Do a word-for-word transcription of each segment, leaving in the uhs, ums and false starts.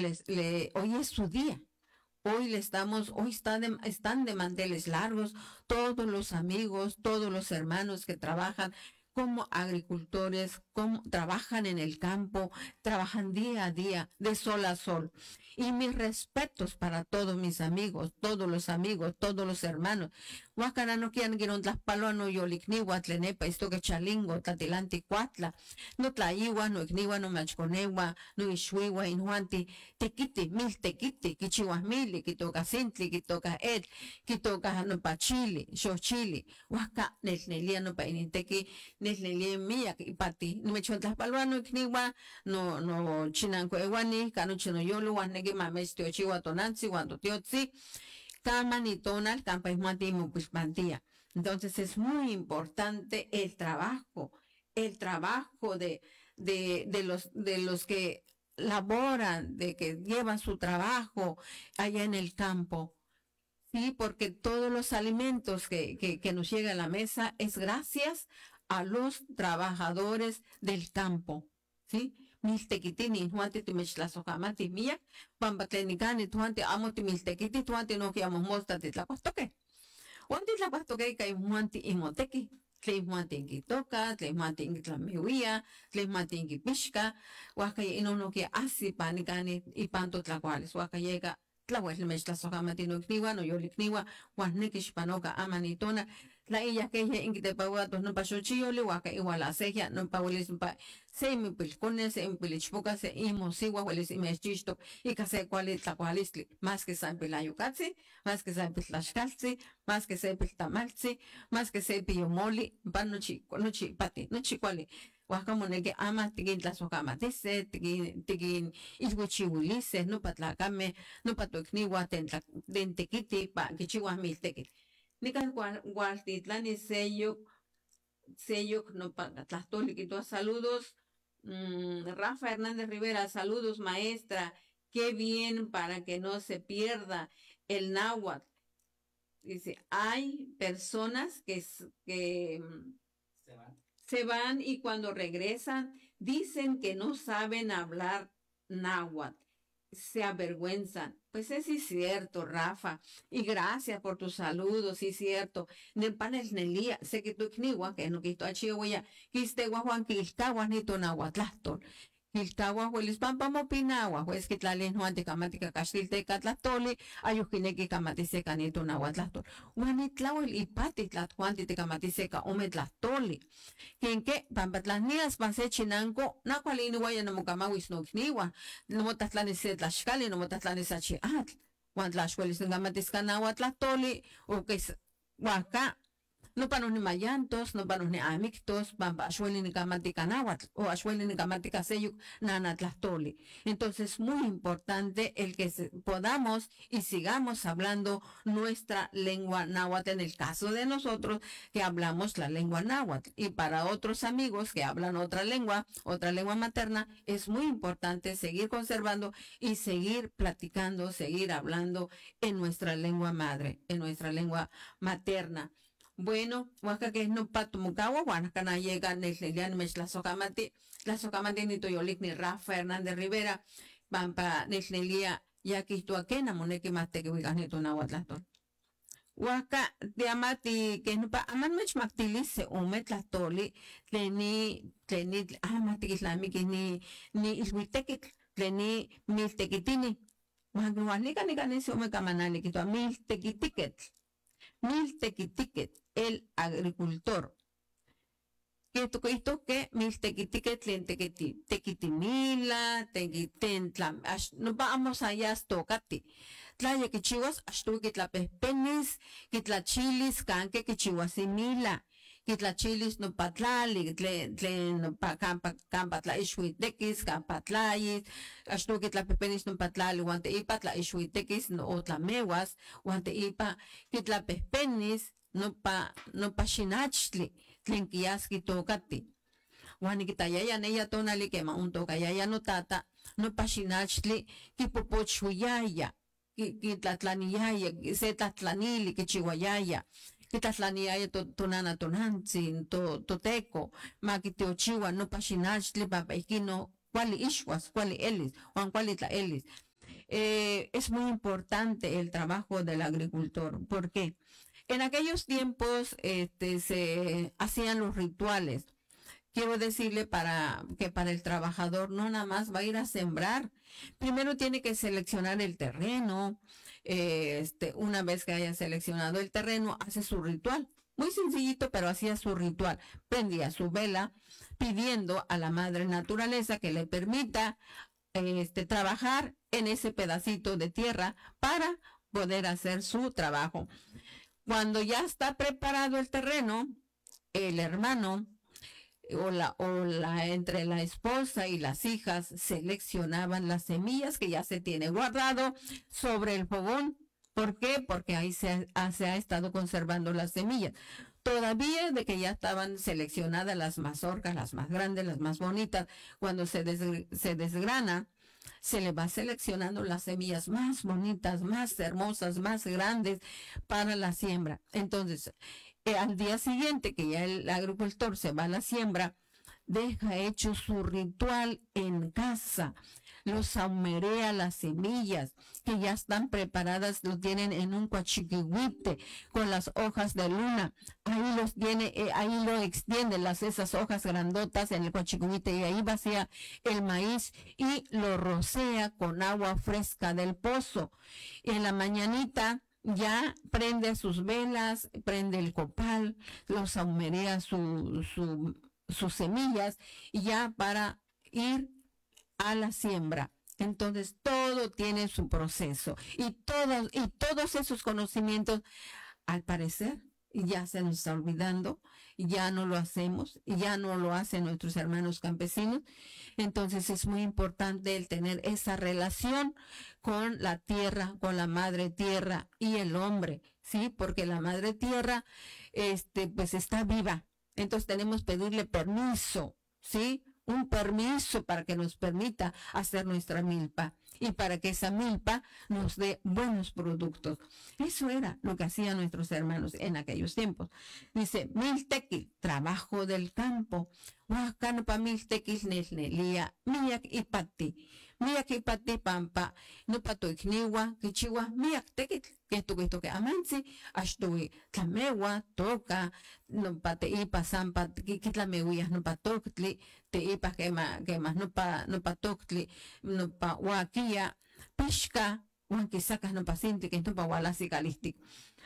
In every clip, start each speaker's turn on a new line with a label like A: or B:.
A: les, le, hoy es su día. Hoy le estamos, hoy está de, están de manteles largos todos los amigos, todos los hermanos que trabajan como agricultores, como trabajan en el campo, trabajan día a día, de sol a sol. Y mis respetos para todos mis amigos, todos los amigos, todos los hermanos. Huacana no quieren que no tlaspalo no yolikni, huatlenepa, esto que chalingo, tatilanti cuatla, no tlaiwa, no igniwa, no machconewa, no ishuiwa, inhuanti, tequiti, mil tequiti, kichihuasmili, kitoka sintli, kitoka et, kitoka no pachili, xochili, huaca, nesnelia no pa ininteki, nesnelia mía, ipati, no me chontlaspalo no igniwa, no, no chinanco ewani, cano chino yolo, wanegi mames tiochiwa tonansi, wando tiotsi, Kaman y tonal, campa y mantilla. Entonces es muy importante el trabajo, el trabajo de, de, de los, de los que laboran, de que llevan su trabajo allá en el campo. Sí, porque todos los alimentos que, que, que nos llegan a la mesa es gracias a los trabajadores del campo. ¿Sí? Miltequitini, Juante Timichlasokamati, Mia, Pambaclenicani, Tuante, Amo Timiltequiti, Tuante, no que amo mosta de la pastoque. Juante la pastoque, que hay Juante y Motequi, Tlei Juante en Quitoca, Tlei Juante en Tlamihuía, Tlei Juante en Quipishka, Huaca y no no que así panicani y panto tlacuales, Huaca llega. Tlahuel Mechlasokamati no Kniwa, no Yolikniwa, Juanikish Panoca, Amanitona, la ella que ella en Quitepaguatos no pasó chiole, Huaca igual a Seja, no paulis pa. Se me pilcones, se me pilichpuca, se imosiwa, hueles y mechisto, y case cual la cualisli, más que san pilayucatsi, más que san pitlashkalsi, más que se piltamalsi, más que se piyomoli, panochi, nochi pati, nochi cuali. Huacamoneke ama tigin tlasocama, dice, tigin, tigin, iswichiwilises, no patlacame, no patuicniwa, dentequiti, pa, quichiwa miltequit. Nican gualtitlani sello, sello, no patlastoliquito, saludos. Mm, Rafa Hernández Rivera, saludos maestra, qué bien para que no se pierda el náhuatl. Dice, hay personas que, que se van. se van y cuando regresan dicen que no saben hablar náhuatl, se avergüenzan. Pues es sí cierto, Rafa, y gracias por tus saludos, sí cierto. Nepanes nelia, sé que tú kniwa, que no quito a chihuahua, que este guajuan que iltaguas ni tu nahuatlastor. Iltaguas huelis pampamo pinagua, pues que tlalen juan de camatica castilte catlatoli, ayuquine camatiseca ni tu nahuatlastor. Juanitlawel y patitlat juan de camatiseca ometlastoli. Quien que pampatlanías panse chinanco, na cualini guaya no mocamawis no kniwa, no motatlanes tlashkali, no motatlanes achi at, juan tlashwelis no gamatiscanahuatlatoli, o que es huaca. No panos ni mayantos, no panos ni amictos, pampa ashweli ni kamatika náhuatl, o ashweli ni kamatika seyuk nanatlastoli. Entonces, muy importante el que se, podamos y sigamos hablando nuestra lengua náhuatl en el caso de nosotros que hablamos la lengua náhuatl. Y para otros amigos que hablan otra lengua, otra lengua materna, es muy importante seguir conservando y seguir platicando, seguir hablando en nuestra lengua madre, en nuestra lengua materna. Bueno, huaca que no pato mucawa, huacana llega Neslilian Mech la socamati, la socamati ni toyolik ni Rafa Hernández Rivera, pampa Neslilia, ya que tú aquena moneke mate que huigas ni tu nahuatlaton. Huaca de amati que no pa aman mech mactilice o metlatoli, tleni, tleni, amati islamiki ni, ni iswitekit, tleni miltekitini. Huaca ni ganese o mecamanali que tu a miltekitiket. Miltequitiquet, el agricultor. Que esto que miltequitiquet lentequiti, tequitimila, tequitentla, no vamos allá hasta cati. Tlaya que chivas, hasta que tla penis, que tla chilis, canque que chihuasimila, que tla chilis no patlali, tlen no pa campa, campa tla ishuitequis, campa tlayis, hasta que tla penis no patlali, guante ipa tla ishuitequis, no otla meguas, guante ipa, que tla penis, no pa, no pa shinachli, tlen kiaski tocati. Wani kita yaya neya tonali que ma un toca yaya no tata, no pa shinachli, que popochuyaya. Que tlatlaniyaya, se tlatlanili, que chihuayaya, que tlatlaniyaya to nana tonantzin, to toteco, ma que te ochiwa, no pachinachli, papaikino, cuali ishwas, cuali elis, juan cuali tla elis. eh, es muy importante el trabajo del agricultor. ¿Por qué? En aquellos tiempos este, se hacían los rituales. Quiero decirle para que para el trabajador no nada más va a ir a sembrar. Primero tiene que seleccionar el terreno. Eh, este, una vez que haya seleccionado el terreno, hace su ritual. Muy sencillito, pero hacía su ritual. Prendía su vela pidiendo a la madre naturaleza que le permita este, trabajar en ese pedacito de tierra para poder hacer su trabajo. Cuando ya está preparado el terreno, el hermano o la, o la, entre la esposa y las hijas seleccionaban las semillas que ya se tiene guardado sobre el fogón. ¿Por qué? Porque ahí se ha, se ha estado conservando las semillas. Todavía de que ya estaban seleccionadas las mazorcas, las más grandes, las más bonitas, cuando se, des, se desgrana, se le va seleccionando las semillas más bonitas, más hermosas, más grandes para la siembra. Entonces, eh, al día siguiente que ya el agricultor se va a la siembra, deja hecho su ritual en casa, los saumerea las semillas que ya están preparadas, lo tienen en un cuachiquihuite con las hojas de luna, ahí los tiene, eh, ahí lo extiende las esas hojas grandotas en el cuachiquihuite y ahí vacía el maíz y lo rocea con agua fresca del pozo. En la mañanita ya prende sus velas, prende el copal, lo saumerea su, su, sus semillas y ya para ir a la siembra. Entonces todo tiene su proceso y todos, y todos esos conocimientos, al parecer, ya se nos está olvidando, ya no lo hacemos, ya no lo hacen nuestros hermanos campesinos. Entonces es muy importante el tener esa relación con la tierra, con la madre tierra y el hombre, ¿sí? Porque la madre tierra, este, pues está viva. Entonces tenemos que pedirle permiso, ¿sí? Un permiso para que nos permita hacer nuestra milpa y para que esa milpa nos dé buenos productos. Eso era lo que hacían nuestros hermanos en aquellos tiempos. Dice, miltequil, trabajo del campo. Huacano pa miltequil nesnelia, miyak ipati. Miyak ipati pampa, no pato ikniwa, kichiwa, miyak tequil, que esto, que esto, que amansi, ashtui, tlamewa, toca, no pate ipa sampa, kitlamewiyas, no patoctli, te ipa que más, que más, no pa, no patoctli, no pa huaquilla, pishka, huanquisacas, no pacinti, que no pa hualasi calisti.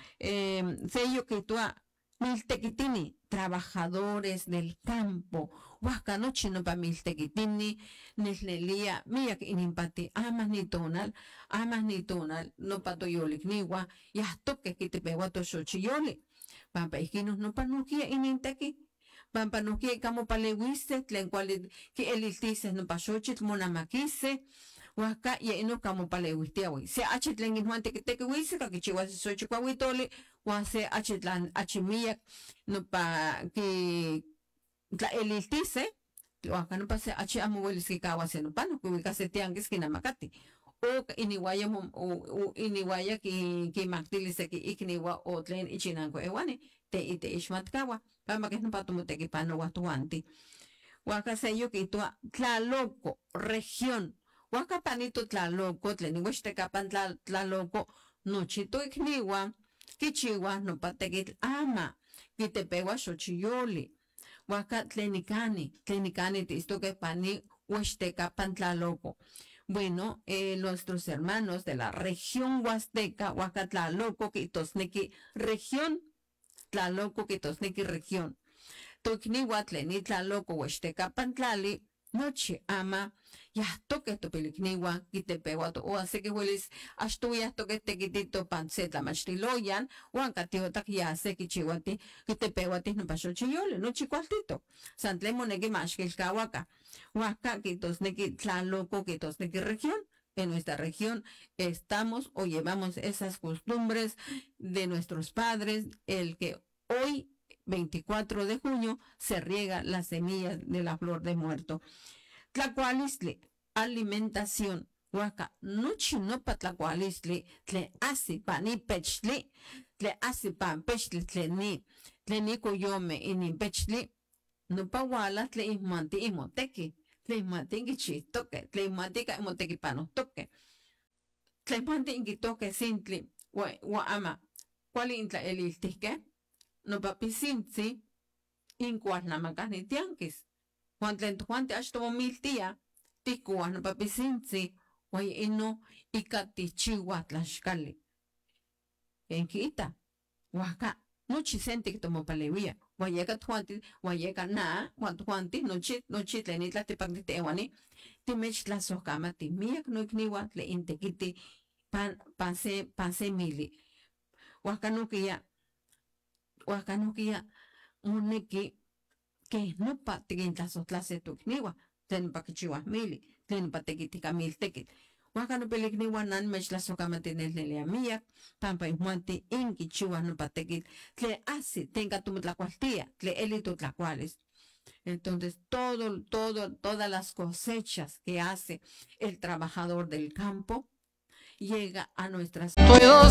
A: Eh, sello que tú miltequitini, trabajadores del campo, huascanochi no pa miltequitini, nesnelia, miyak inimpati, amas ni tonal, amas ni tonal, no pa toyolik niwa, yastoque que te pegó a toxochiyoli, pampa iquinos no pa nuquia inintequi, pampa nuquia camo pa lewiste, tlen cual que el iltices no pa xochit monamaquise, huasca y no camo pa lewistiawi, se achitlen injuante que te que huise, que chihuahua xochicuahuitoli, se achitlan achimiyak no pa que la el iltice acá no pase achi amuelis que kawase no pano que kase tianguis que namakati o iniwaya o iniwaya que que maktilice que ikniwa o tlen ichinanko ewani te ite ishmatkawa pama que no patumute que pano watuanti waka seyo que tu tlaloco región waka panito tlaloco tlen iweste kapan tlaloco nochito ikniwa kichiwa no patequit ama kitepegua xochiyoli waka tlenicani tlenicani tisto que pani huasteca pantlaloco. Bueno, eh, nuestros hermanos de la región huasteca, Huacatlaloco, Quitosnequi, región, Tlaloco, Quitosnequi, región. Tocnihuatleni, Tlaloco, Huasteca, Pantlali, noche ama, ya toque tu pelicniwa, quitepehuato, o hace que hueles, astuya toque te quitito panceta, machtiloyan, o ancatiotac ya se quichihuati, quitepehuati no pasó chiyole, no chicualtito. Santlemoneque mashkil kawaka, huaca, quitos nequi tlaloco, quitos nequi región. En nuestra región estamos o llevamos esas costumbres de nuestros padres, el que hoy veinticuatro de junio se riega la semilla de la flor de muerto. Tlacualistle, alimentación. Huaca, nuchi no pa tlacualistle, tle asi pa ni pechli, tle asi pa pechli, tle ni, tle ni coyome y ni pechli, no pa wala tle ismanti ismoteki, tle ismanti kichi toque, tle ismanti ka ismoteki pa no toque. tlepanti inquitoque sintli, wa ama, cuali intla eliltisque, no papi sintzi, incuas namacani tianquis, Juan tlen Juan te achto miltia, ticuas no papi sintzi, guay ino icati chihuah tlaxcali. Enquita, huaca, nochi sente que tomo palewia, guayeca tuanti, guayeca na, Juan tuanti, nochi, nochi tlenitla tipactitewani, timech tlasocamati, miak no ikniwa tle intequiti, pan, panse, panse mili. Huaca no quia, huaca no quia, moneki, que no pa tiquin tlasotlase tu ikniwa, tlen pa kichihuas mili, tlen pa tequitica mil tequit. Huaca no pelikniwa nan mech tlasocamati nelia miak, pampa ismuanti inki chihuas no pa tequit, tle asi, tenga tu tlacualtia, tle elito tlacuales. Entonces, todo, todo, todas las cosechas que hace el trabajador del campo llega a nuestras